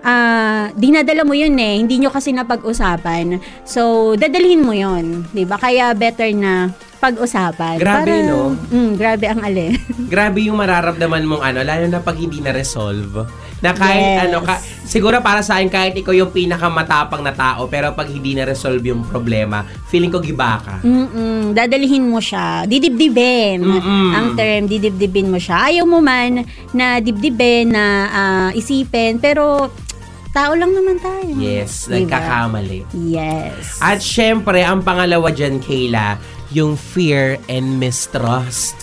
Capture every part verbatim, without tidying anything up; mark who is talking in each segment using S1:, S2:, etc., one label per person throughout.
S1: ah, dinadala mo yun eh. Hindi nyo kasi napag-usapan. So, dadalhin mo yun. Diba? Kaya better na pag-usapan.
S2: Grabe,
S1: para,
S2: no?
S1: Mm, grabe ang alin.
S2: Grabe yung mararamdaman mong ano, lalo na pag hindi na-resolve. Na kahit
S1: Yes.
S2: ano, ka, siguro para sa akin, kahit ikaw yung pinakamatapang na tao, pero pag hindi na-resolve yung problema, feeling ko giba ka.
S1: Mm-mm, dadalhin mo siya. Didibdibin.
S2: Mm-mm.
S1: Ang term, didibdibin mo siya. Ayaw mo man na dibdibin, na ah, isipin, pero tao lang naman tayo.
S2: Yes,
S1: Diba?
S2: nagkakamali.
S1: Yes.
S2: At syempre, ang pangalawa dyan, Kayla, yung fear and mistrust.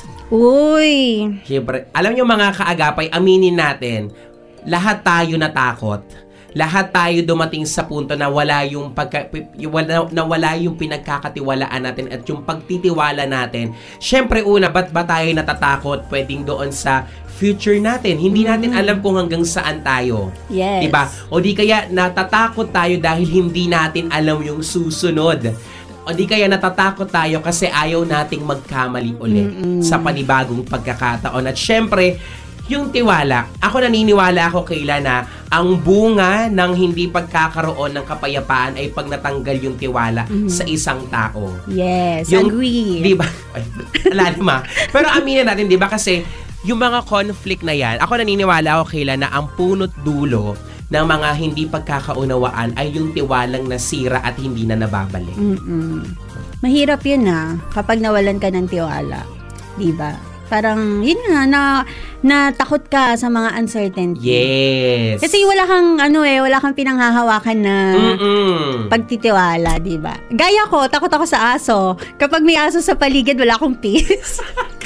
S1: Uy.
S2: Syempre, alam nyo mga kaagapay, aminin natin, lahat tayo natakot. Lahat tayo dumating sa punto na wala yung pagka, wala, na wala yung pinagkakatiwalaan natin at yung pagtitiwala natin. Syempre, una, ba't ba tayo natatakot? Pwedeng doon sa future natin. Hindi natin alam kung hanggang saan tayo.
S1: Yes.
S2: Diba? O di kaya natatakot tayo dahil hindi natin alam yung susunod. O di kaya natatakot tayo kasi ayaw nating magkamali ulit
S1: Mm-mm.
S2: sa panibagong pagkakataon. At syempre, yung tiwala. Ako naniniwala ako, Kayla, na ang bunga ng hindi pagkakaroon ng kapayapaan ay pag natanggal yung tiwala
S1: Mm-hmm.
S2: sa isang tao.
S1: Yes,
S2: Yung-
S1: agree.
S2: Di ba? Ay, alalim ah. Pero aminin natin, di ba? Kasi yung mga conflict na yan, ako naniniwala ako, Kayla, na ang punot dulo ng mga hindi pagkakaunawaan ay yung tiwalang nasira at hindi na nababalik.
S1: Mm-mm. Mahirap yun ah, kapag nawalan ka ng tiwala. Diba? Parang, yun nga, na, na takot ka sa mga uncertainty.
S2: Yes.
S1: Kasi wala kang, ano eh, wala kang pinanghahawakan na
S2: Mm-mm.
S1: pagtitiwala, diba? Gaya ko, takot ako sa aso. Kapag may aso sa paligid, wala akong peace.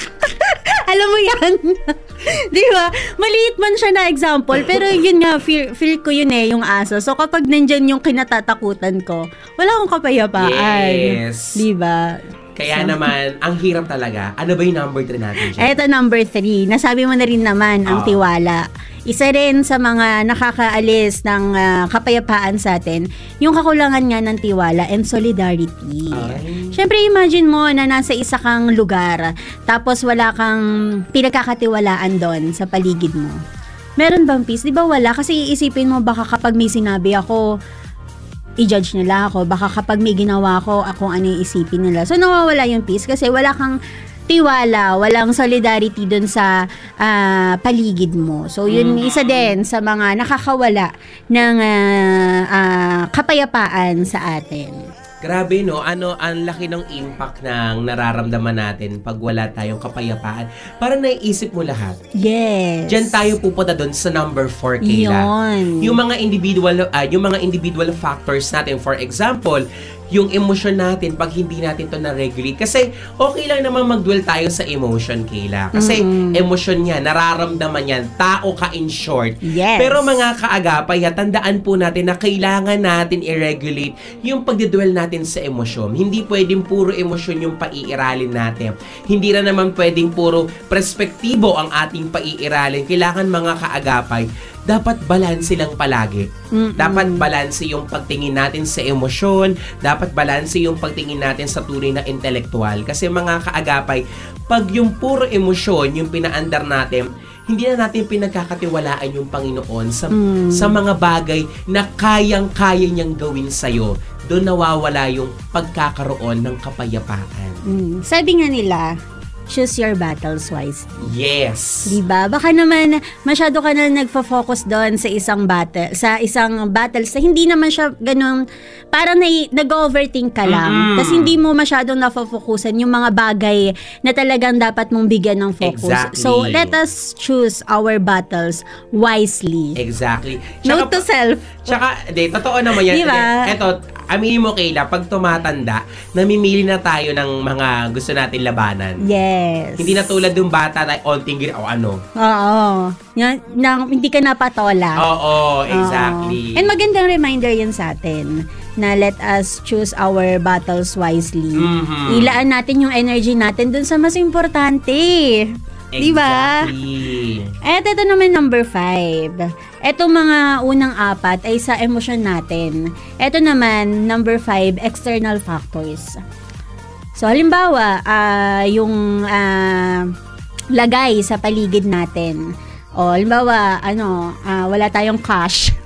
S1: Alam mo yan? Di ba? Maliit man siya na example, pero yun nga, fear, fear ko yun eh, yung aso. So kapag nandyan yung kinatatakutan ko, wala akong kapayapaan.
S2: Yes.
S1: Di ba?
S2: Kaya
S1: So,
S2: naman, ang hirap talaga. Ano ba yung number three natin dyan?
S1: eto number three. Nasabi mo na rin naman ang
S2: Ah.
S1: tiwala. Isa rin sa mga nakakaalis ng ah, kapayapaan sa atin, yung kakulangan nga ng tiwala and solidarity.
S2: Ay.
S1: Siyempre, imagine mo na nasa isa kang lugar, tapos wala kang pinagkakatiwalaan doon sa paligid mo. Meron bang peace? Di ba wala? Kasi iisipin mo, baka kapag may sinabi ako, i-judge nila ako. Baka kapag may ginawa ko, akong ano yung isipin nila. So, nawawala yung peace kasi wala kang tiwala, walang solidarity dun sa ah, paligid mo. So, yun isa din sa mga nakakawala ng ah, ah, kapayapaan sa atin.
S2: Grabe, no? Ano, ang laki ng impact ng nararamdaman natin pag wala tayong kapayapaan. Parang naiisip mo lahat.
S1: Yes.
S2: Diyan tayo pupunta doon sa number four, Kayla.
S1: Yun.
S2: Yung mga individual ah, yung mga individual factors natin, for example, yung emotion natin pag hindi natin to na-regulate. Kasi okay lang naman mag-dwell tayo sa emotion, Kayla. Kasi
S1: Mm-mm.
S2: emotion niya, nararamdaman yan, tao ka in short.
S1: Yes.
S2: Pero mga kaagapay, ha, tandaan po natin na kailangan natin i-regulate yung pagdidwell natin sa emosyon. Hindi pwedeng puro emosyon yung paiiralin natin. Hindi na naman pwedeng puro perspektibo ang ating paiiralin. Kailangan mga kaagapay, dapat balanse lang palagi.
S1: Mm-mm.
S2: Dapat balanse yung pagtingin natin sa emosyon, dapat balanse yung pagtingin natin sa tunay na intelektual. Kasi mga kaagapay, pag yung puro emosyon, yung pinaandar natin, hindi na natin pinagkakatiwalaan yung Panginoon sa,
S1: Mm.
S2: sa mga bagay na kayang-kaya niyang gawin sa'yo. Doon nawawala yung pagkakaroon ng kapayapaan.
S1: Mm. Sabi nga nila, choose your battles wisely.
S2: Yes!
S1: Diba? Baka naman masyado ka na nagfo-focus doon sa isang battle, sa isang battles na hindi naman siya ganun, parang na, nag-overthink ka lang.
S2: Mm-mm.
S1: Tapos hindi mo masyadong nafo-focusan yung mga bagay na talagang dapat mong bigyan ng focus.
S2: Exactly.
S1: So, let us choose our battles wisely.
S2: Exactly.
S1: Note to self.
S2: Tsaka, di, totoo naman yan.
S1: Diba?
S2: Eto, aminin mo, Kayla, pag tumatanda, namimili na tayo ng mga gusto natin labanan.
S1: Yes.
S2: Hindi na tulad ng bata na onting gin o ano.
S1: Oo. Yan, na, hindi ka napatola.
S2: Oo, exactly.
S1: Oo. And magandang reminder yun sa atin na let us choose our battles wisely.
S2: Mhm.
S1: Ilaan natin yung energy natin dun sa mas importante. Diba?
S2: Exactly.
S1: At ito naman number five. Ito mga unang apat ay sa emosyon natin. Ito naman, number five, external factors. So, halimbawa, ah, yung ah, lagay sa paligid natin. O, halimbawa, ano, ah, wala tayong cash.